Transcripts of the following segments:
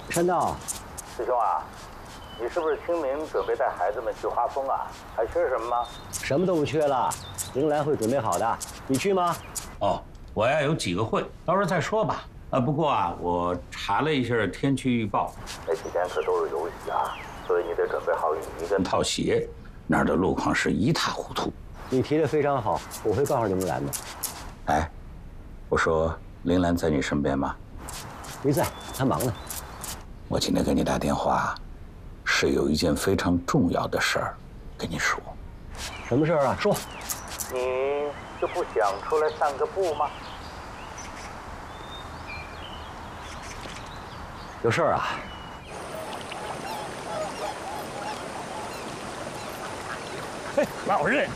山道， 师兄啊，你是不是清明准备带孩子们去花峰啊？还缺什么吗？ 什么都不缺了，铃兰会准备好的。你去吗？ 哦，我呀有几个会，到时候再说吧。不过啊，我查了一下天气预报， 那几天可都是有雨啊，所以你得准备好雨衣跟套鞋，那儿的路况是一塌糊涂。 你提的非常好，我会告诉铃兰的。 哎，我说铃兰在你身边吗？ 没在，她忙呢。 我今天给你打电话，是有一件非常重要的事儿跟你说。 什么事儿啊？说。 你就不想出来散个步吗？ 有事儿啊？ 哎，老人，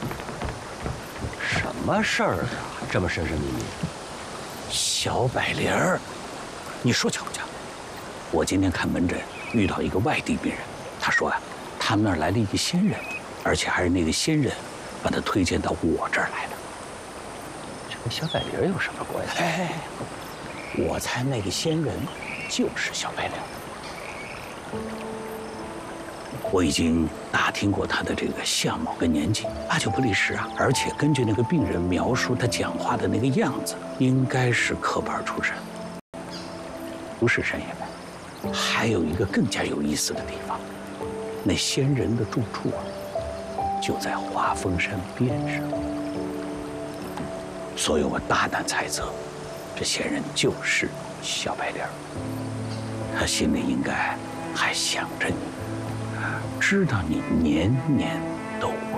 什么事儿啊？这么神神秘秘。 小百灵儿，你说巧不巧？我今天看门诊遇到一个外地病人，他说呀，他们那儿来了一个仙人，而且还是那个仙人把他推荐到我这儿来的。 这跟小百灵有什么关系？ 哎，我猜那个仙人就是小百灵。我已经打听过他的这个相貌跟年纪，8、9不离十啊，而且根据那个病人描述他讲话的那个样子，应该是科班出身，不是山野白。还有一个更加有意思的地方，那仙人的住处啊，就在华峰山边上，所以我大胆猜测，这仙人就是小白脸儿。他心里应该还想着你，知道你年年都